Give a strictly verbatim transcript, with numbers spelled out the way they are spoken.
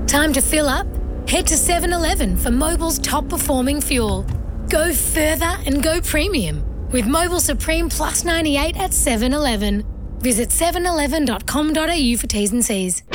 Time to fill up? Head to seven eleven for Mobil's top performing fuel. Go further and go premium with Mobil Supreme Plus ninety-eight at seven eleven. Visit seven eleven dot com dot a u for T's and C's.